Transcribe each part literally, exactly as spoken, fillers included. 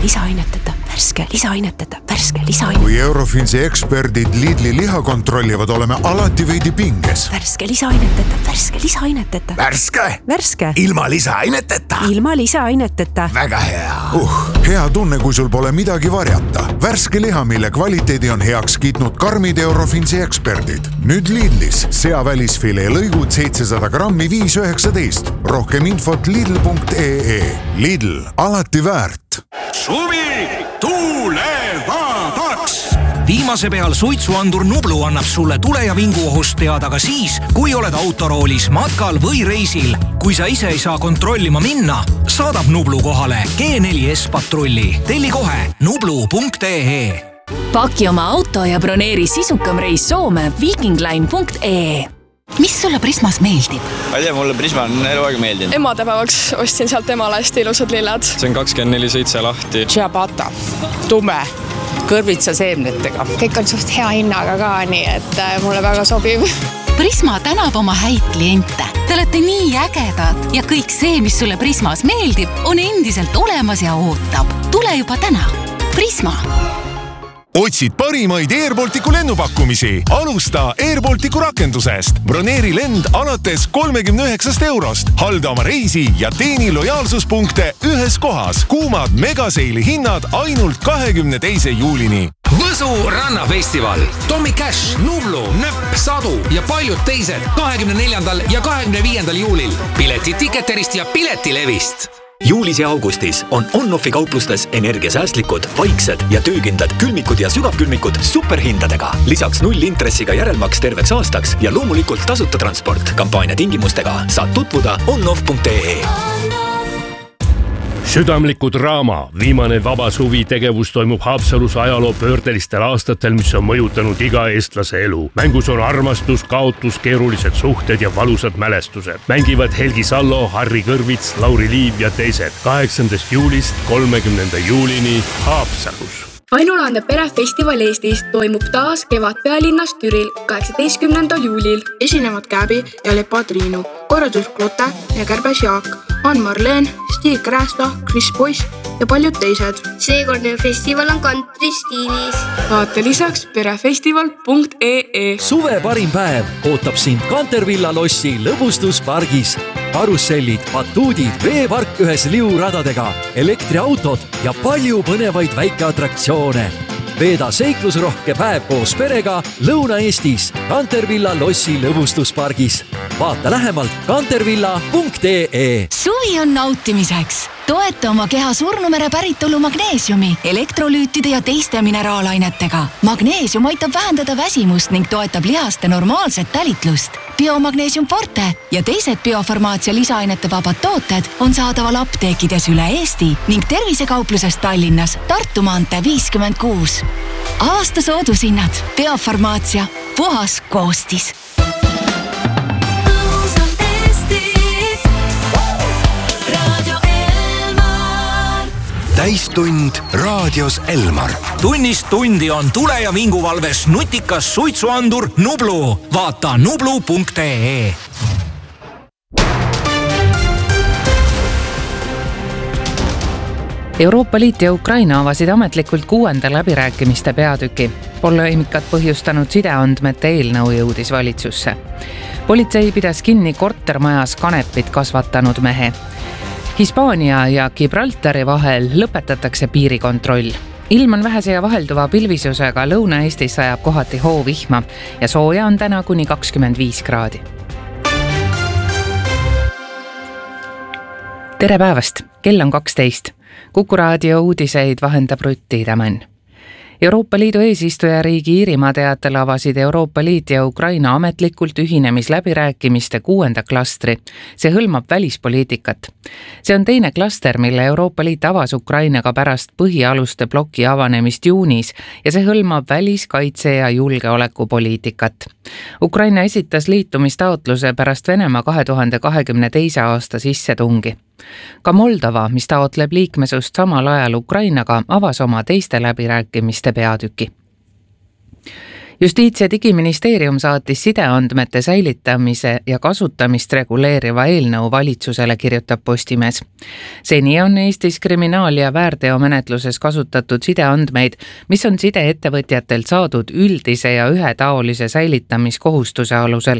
lisaaineteta, värske lisaaineteta, värske lisaaineteta. Kui Eurofinsi eksperdid Lidli liha kontrollivad, oleme alati veidi pinges. Värske lisaaineteta, värske lisaaineteta. Värske? Värske. Ilma lisaaineteta? Ilma lisaaineteta. Väga hea. Uh, hea tunne, kui sul pole midagi varjata. Värske liha, mille kvaliteedi on heaks kiitnud karmid Eurofinsi eksperdid. Nüüd Lidlis seavälisfilee lõigud seitsesada grammi viis üheksateist. Rohkem infot lidl punkt ee. Lidl, alati väärt. Suvi tulevadaks! Viimase peal suitsuandur Nublu annab sulle tule- ja vinguohust teada ka siis, kui oled autoroolis, matkal või reisil. Kui sa ise ei saa kontrollima minna, saadab Nublu kohale G neli S patrulli. Telli kohe nublu punkt ee. Paki oma auto ja broneeri sisukam reis Soome vikingline punkt ee. Mis sulle Prismas meeldib? Ma ei tea, mulle Prisma on elu aega meeldinud. Emadepäevaks ostsin sealt emale hästi ilusad lilled. See on kakskümmend neli seitse lahti. Ciabatta, tume, kõrvitsa seemnetega. Kõik on suht hea hinnaga ka, nii et mulle väga sobib. Prisma tänab oma häid kliente. Te olete nii ägedad ja kõik see, mis sulle Prismas meeldib, on endiselt olemas ja ootab. Tule juba täna. Prisma. Otsid parimaid Air Balticu lennupakkumisi. Alusta Air Balticu rakendusest. Broneeri lend alates kolmekümne üheksast eurost. Halda oma reisi ja teeni lojaalsuspunkte ühes kohas. Kuumad megaseili hinnad ainult kahekümne teise juulini. Võsu rannafestival. Tommy Cash, Nublu, Nöpp, Sadu ja paljud teised kahekümne neljandal ja kahekümne viiendal juulil. Piletid Ticketerist ja Piletilevist. Juulis ja augustis on On-Offi kauplustes energiasäästlikud, vaiksed ja töökindlad külmikud ja sügavkülmikud superhindadega. Lisaks null intressiga järelmaks terveks aastaks ja loomulikult tasuta transport. Kampaania tingimustega saad tutvuda on off punkt ee. Südamliku draama. Viimane vaba suvi tegevus toimub Haapsalus ajaloo pöördelistel aastatel, mis on mõjutanud iga eestlase elu. Mängus on armastus, kaotus, keerulised suhted ja valusad mälestused. Mängivad Helgi Sallo, Harri Kõrvits, Lauri Liiv ja teised. kaheksandast juulist kolmekümnenda juulini Haapsalus. Ainulaadne perefestival Eestis toimub taas kevad pealinnas Türil kaheksateistkümnendal juulil. Esinevad Käbi ja Lepa Triinu, korraldus Klote ja Kärbes Jaak, Ann-Marleen, Stig Räästa, Chris Boyce ja paljud teised. Seekordne festival on country stiilis. Vaata lisaks perefestival punkt ee. Suve parim päev ootab sind Kantervilla lossi lõbustuspargis. Karussellid, batuudid, veepark ühes liuradadega, elektriautod ja palju põnevaid väikeatraktsioone. Veeda seiklusrohke päev koos perega Lõuna-Eestis Kantervilla lossi lõbustuspargis. Vaata lähemalt kantervilla punkt ee. Suvi on nautimiseks. Toeta oma keha surnumere päritolu magneesiumi, elektrolüütide ja teiste mineraalainetega. Magneesium aitab vähendada väsimust ning toetab lihaste normaalset talitlust. Biomagneesium Forte ja teised biofarmaatsia lisaainete vabad tooted on saadaval apteekides üle Eesti ning tervisekaupluses Tallinnas Tartu maantee viiskümmend kuus. Aasta soodushinnad. Biofarmaatsia. Puhas koostis. Täistund raadios Elmar. Tunnist tundi on tule- ja vinguvalves nutikas suitsuandur Nublu. Vaata nublu punkt ee. Euroopa Liit ja Ukraina avasid ametlikult kuuenda läbirääkimiste peatüki. Poleemikat põhjustanud sideandmete eelnõu jõudis valitsusse. Politsei pidas kinni kortermajas kanepit kasvatanud mehe. Hispaania ja Gibraltari vahel lõpetatakse piirikontroll. Ilm on vähese ja vahelduva pilvisusega, Lõuna-Eestis sajab kohati hoovihma ja sooja on täna kuni kakskümmend viis kraadi. Tere päevast, kell on kaksteist. Kuku raadio uudiseid vahendab Rutti Tämän. Euroopa Liidu eesistujariigi Iirimaa teatel avasid Euroopa Liit ja Ukraina ametlikult ühinemisläbirääkimiste kuuenda klastri. See hõlmab välispoliitikat. See on teine klaster, mille Euroopa Liit avas Ukrainaga pärast põhialuste ploki avanemist juunis ja see hõlmab välis-, kaitse- ja julgeolekupoliitikat. Ukraina esitas liitumistaotluse pärast Venemaa kahe tuhande kahekümne teise aasta sissetungi. Ka Moldova, mis taotleb liikmesust samal ajal Ukrainaga, avas oma teiste läbirääkimiste peatüki. Justiits- ja digiministeerium saatis sideandmete säilitamise ja kasutamist reguleeriva eelnõu valitsusele, kirjutab Postimees. Seni on Eestis kriminaal- ja väärteomenetluses kasutatud sideandmeid, mis on sideettevõtjatelt saadud üldise ja ühetaolise säilitamiskohustuse alusel.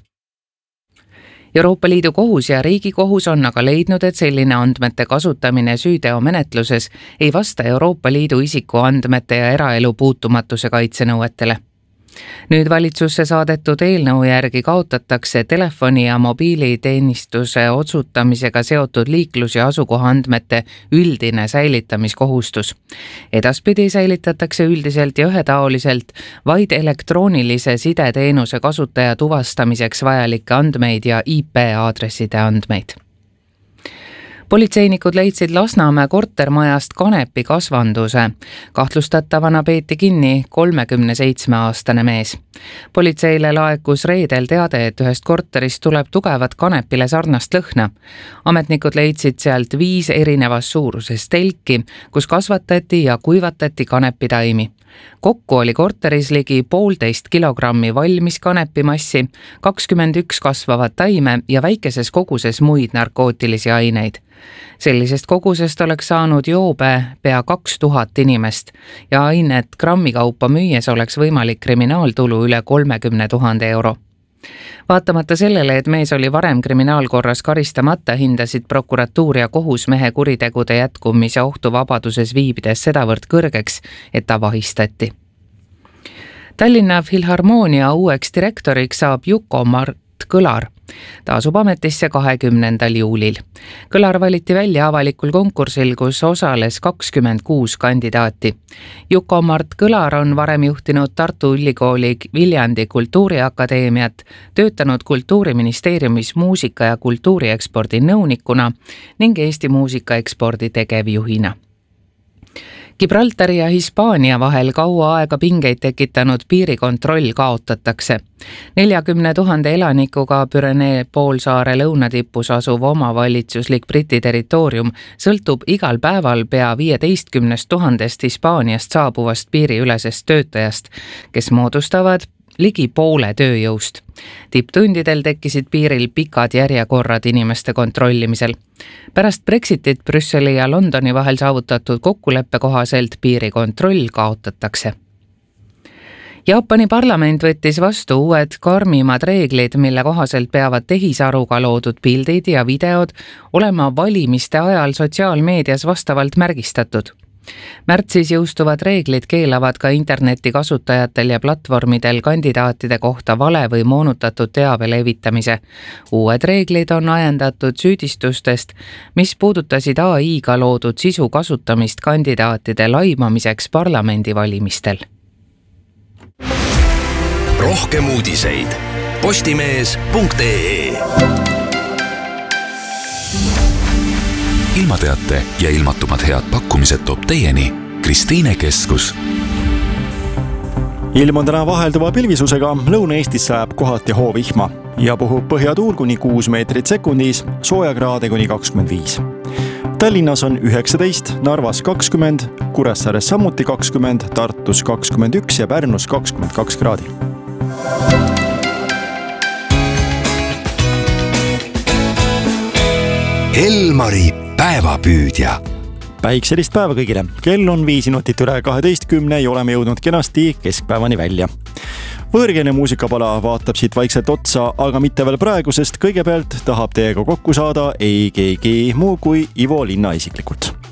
Euroopa Liidu kohus ja Riigikohus on aga leidnud, et selline andmete kasutamine süüteomenetluses ei vasta Euroopa Liidu isikuandmete ja eraelu puutumatuse kaitsenõuetele. Nüüd valitsusse saadetud eelnõu järgi kaotatakse telefoni- ja mobiiliteenistuse otsutamisega seotud liiklus- ja asukohaandmete üldine säilitamiskohustus. Edaspidi säilitatakse üldiselt ja ühetaoliselt vaid elektroonilise sideteenuse kasutaja tuvastamiseks vajalikke andmeid ja I P-aadresside andmeid. Politseinikud leidsid Lasnamäe kortermajast kanepi kasvanduse. Kahtlustatavana peeti kinni kolmekümneseitsme-aastane mees. Politseile laekus reedel teade, et ühest korterist tuleb tugevat kanepile sarnast lõhna. Ametnikud leidsid sealt viis erinevas suuruses telki, kus kasvatati ja kuivatati kanepitaimi. Kokku oli korteris ligi poolteist kilogrammi valmis kanepimassi, kakskümmend üks kasvavat taime ja väikeses koguses muid narkootilisi aineid. Sellisest kogusest oleks saanud joobe pea kaks tuhat inimest ja ainet grammikaupa müües oleks võimalik kriminaaltulu üle kolmekümne tuhande euro. Vaatamata sellele, et mees oli varem kriminaalkorras karistamata, hindasid prokuratuur ja kohus mehe kuritegude jätkumise ohtu vabaduses viibides sedavõrd kõrgeks, et ta vahistati. Tallinna Filharmoonia uueks direktoriks saab Juko-Mart Kõlar. Ta asub ametisse kahekümnendal juulil. Kõlar valiti välja avalikul konkursil, kus osales kakskümmend kuus kandidaati. Juko-Mart Kõlar on varem juhtinud Tartu Ülikooli Viljandi Kultuuriakadeemiat, töötanud Kultuuriministeeriumis muusika- ja kultuuriekspordi nõunikuna ning Eesti muusikaekspordi tegevjuhina. Gibraltari ja Hispaania vahel kaua aega pingeid tekitanud piirikontroll kaotatakse. neljakümne tuhande elanikuga Pürenee poolsaare lõunatipus asuv omavalitsuslik Briti territoorium sõltub igal päeval pea viieteistkümnest tuhandest Hispaaniast saabuvast piiriülesest töötajast, kes moodustavad ligi poole tööjõust. Tipptundidel tekkisid piiril pikad järjekorrad inimeste kontrollimisel. Pärast Brexitit Brüsseli ja Londoni vahel saavutatud kokkuleppe kohaselt piirikontroll kaotatakse. Jaapani parlament võttis vastu uued karmimad reeglid, mille kohaselt peavad tehisaruga loodud pildid ja videod olema valimiste ajal sotsiaalmeedias vastavalt märgistatud. Märtsis jõustuvad reeglid keelavad ka interneti kasutajatel ja platvormidel kandidaatide kohta vale või moonutatud teave levitamise. Uued reeglid on ajendatud süüdistustest, mis puudutasid A I-ga loodud sisu kasutamist kandidaatide laimamiseks parlamendivalimistel. Rohkem uudiseid postimees punkt ee. Ilmateate ja ilmatumad head pakkumised toob teieni Kristiine Keskus. Ilm on täna vahelduva pilvisusega, Lõuna-Eestis sajab kohati hoovihma ja puhub põhjatuul kuni kuus meetrit sekundis, soojakraade kuni kakskümmend viis. Tallinnas on üheksateist, Narvas kakskümmend, Kuressaares samuti kakskümmend, Tartus kakskümmend üks ja Pärnus kakskümmend kaks kraadi. Elmari päevapüüdja. Päikselist päeva kõigile. Kell on viis minutit üle kaheteistkümne ja oleme jõudnud kenasti keskpäevani välja. Võõrkeelne muusikapala vaatab siit vaikselt otsa, aga mitte veel praegu, sest kõigepealt tahab teiega kokku saada ei keegi muu kui Ivo Linna isiklikult.